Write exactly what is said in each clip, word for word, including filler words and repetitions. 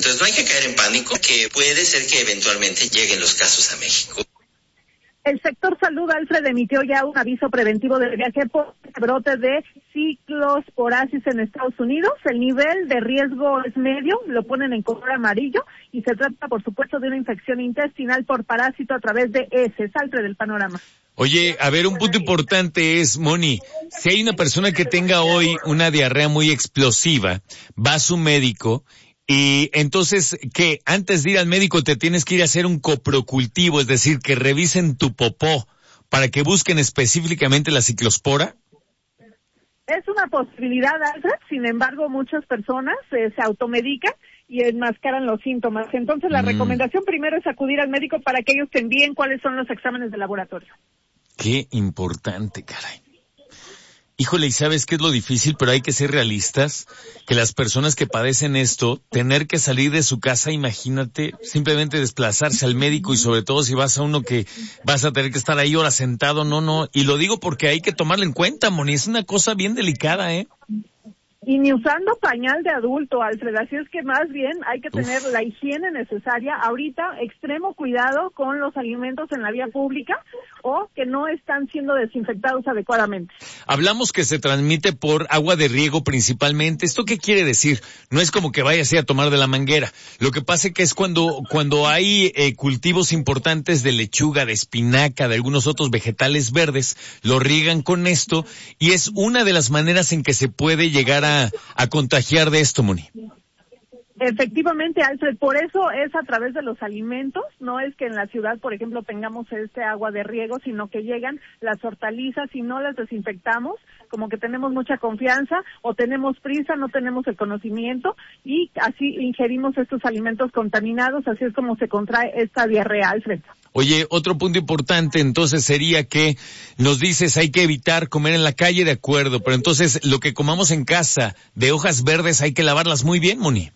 Entonces no hay que caer en pánico, que puede ser que eventualmente lleguen los casos a México. El sector salud, Alfred, emitió ya un aviso preventivo de viaje por brote de ciclosporasis en Estados Unidos. El nivel de riesgo es medio, lo ponen en color amarillo, y se trata, por supuesto, de una infección intestinal por parásito a través de heces. Alfred, del panorama. Oye, a ver, un punto importante es, Moni, si hay una persona que tenga hoy una diarrea muy explosiva, va a su médico. Y entonces, ¿qué? Antes de ir al médico te tienes que ir a hacer un coprocultivo, es decir, que revisen tu popó para que busquen específicamente la ciclospora. Es una posibilidad, Alfred. Sin embargo, muchas personas eh, se automedican y enmascaran los síntomas. Entonces, la mm. recomendación primero es acudir al médico para que ellos te envíen cuáles son los exámenes de laboratorio. Qué importante, caray. Híjole, ¿y sabes qué es lo difícil? Pero hay que ser realistas, que las personas que padecen esto, tener que salir de su casa, imagínate, simplemente desplazarse al médico, y sobre todo si vas a uno que vas a tener que estar ahí horas sentado, no, no, y lo digo porque hay que tomarlo en cuenta, Moni, es una cosa bien delicada, ¿eh? Y ni usando pañal de adulto, Alfred, así es que más bien hay que tener Uf. la higiene necesaria. Ahorita, extremo cuidado con los alimentos en la vía pública o que no están siendo desinfectados adecuadamente. Hablamos que se transmite por agua de riego principalmente. ¿Esto qué quiere decir? No es como que vayas a tomar de la manguera. Lo que pasa es que es cuando, cuando hay eh, cultivos importantes de lechuga, de espinaca, de algunos otros vegetales verdes, lo riegan con esto, y es una de las maneras en que se puede llegar a a contagiar de esto, Moni. Efectivamente, Alfred, por eso es a través de los alimentos. No es que en la ciudad, por ejemplo, tengamos este agua de riego, sino que llegan las hortalizas y no las desinfectamos, como que tenemos mucha confianza o tenemos prisa, no tenemos el conocimiento, y así ingerimos estos alimentos contaminados. Así es como se contrae esta diarrea, Alfred. Oye, otro punto importante entonces sería que nos dices hay que evitar comer en la calle, de acuerdo, pero entonces lo que comamos en casa de hojas verdes hay que lavarlas muy bien, Moni.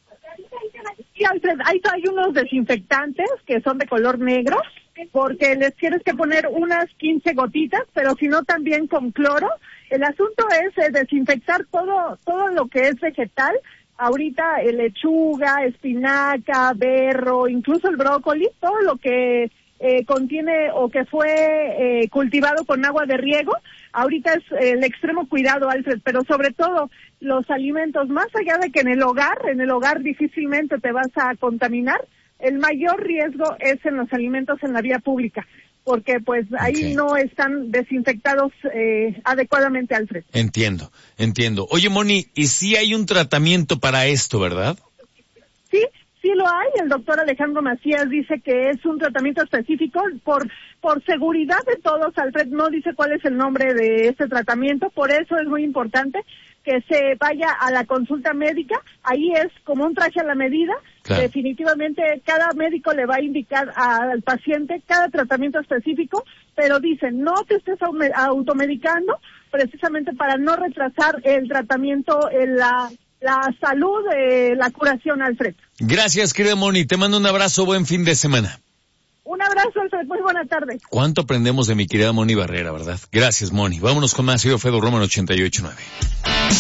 Sí, Alfred, hay, hay unos desinfectantes que son de color negro, porque les tienes que poner unas quince gotitas, pero si no también con cloro. El asunto es eh, desinfectar todo, todo lo que es vegetal. Ahorita eh, lechuga, espinaca, berro, incluso el brócoli, todo lo que Eh, contiene o que fue eh, cultivado con agua de riego. Ahorita es eh, el extremo cuidado, Alfred, pero sobre todo los alimentos, más allá de que en el hogar, en el hogar difícilmente te vas a contaminar, el mayor riesgo es en los alimentos en la vía pública, porque pues ahí okay. no están desinfectados eh, adecuadamente, Alfred. Entiendo, entiendo. Oye, Moni, ¿y si hay un tratamiento para esto, verdad? Sí. Sí lo hay. El doctor Alejandro Macías dice que es un tratamiento específico por por seguridad de todos. Alfred no dice cuál es el nombre de este tratamiento, por eso es muy importante que se vaya a la consulta médica. Ahí es como un traje a la medida. Claro. Definitivamente cada médico le va a indicar al paciente cada tratamiento específico, pero dicen no te estés automedicando, precisamente para no retrasar el tratamiento en la la salud, eh, la curación, Alfred. Gracias, querida Moni. Te mando un abrazo, buen fin de semana. Un abrazo, Alfred. Muy buena tarde. ¿Cuánto aprendemos de mi querida Moni Barrera, verdad? Gracias, Moni. Vámonos con más. Soy Alfredo Romo en ochenta y ocho punto nueve.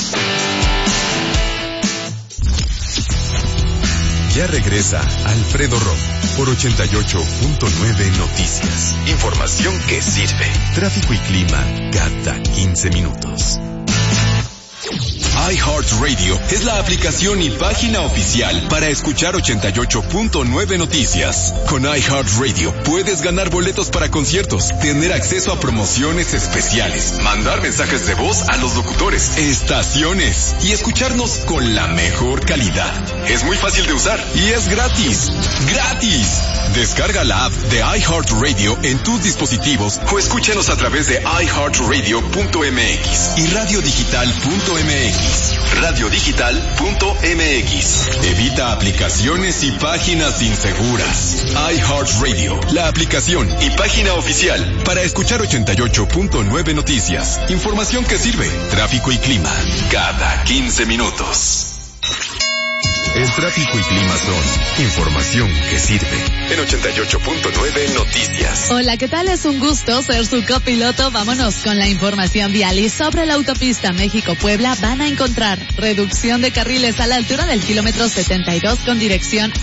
Ya regresa Alfredo Romo por ochenta y ocho punto nueve Noticias. Información que sirve. Tráfico y clima cada quince minutos. iHeartRadio es la aplicación y página oficial para escuchar ochenta y ocho punto nueve Noticias. Con iHeartRadio puedes ganar boletos para conciertos, tener acceso a promociones especiales, mandar mensajes de voz a los locutores, estaciones y escucharnos con la mejor calidad. Es muy fácil de usar y es gratis. ¡Gratis! Descarga la app de iHeartRadio en tus dispositivos o escúchanos a través de i heart radio punto m x y radio digital punto m x. radio digital punto m x. Evita aplicaciones y páginas inseguras. iHeartRadio, la aplicación y página oficial para escuchar ochenta y ocho punto nueve Noticias. Información que sirve. Tráfico y clima cada quince minutos. El tráfico y clima son información que sirve en ochenta y ocho punto nueve Noticias. Hola, ¿qué tal? Es un gusto ser su copiloto. Vámonos con la información vial. Y sobre la autopista México-Puebla van a encontrar reducción de carriles a la altura del kilómetro setenta y dos con dirección